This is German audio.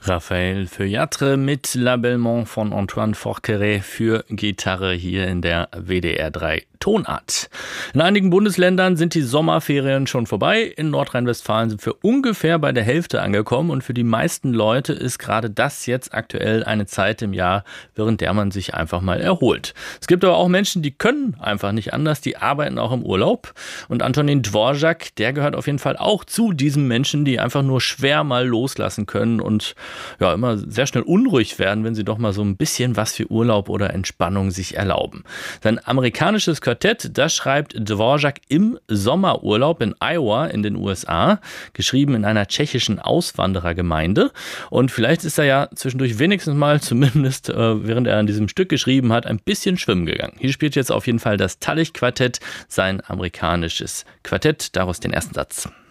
Raphael Feuillatre mit La Belmont von Antoine Forqueray für Gitarre hier in der WDR 3 Tonart. In einigen Bundesländern sind die Sommerferien schon vorbei. In Nordrhein-Westfalen sind wir ungefähr bei der Hälfte angekommen und für die meisten Leute ist gerade das jetzt aktuell eine Zeit im Jahr, während der man sich einfach mal erholt. Es gibt aber auch Menschen, die können einfach nicht anders, die arbeiten auch im Urlaub. Und Antonin Dvorak, der gehört auf jeden Fall auch zu diesen Menschen, die einfach nur schwer mal loslassen können und ja immer sehr schnell unruhig werden, wenn sie doch mal so ein bisschen was für Urlaub oder Entspannung sich erlauben. Sein amerikanisches Quartett, das schreibt Dvorak im Sommerurlaub in Iowa in den USA, geschrieben in einer tschechischen Auswanderergemeinde. Und vielleicht ist er ja zwischendurch wenigstens mal, zumindest während er an diesem Stück geschrieben hat, ein bisschen schwimmen gegangen. Hier spielt jetzt auf jeden Fall das Tallich-Quartett, sein amerikanisches Quartett, daraus den ersten Satz.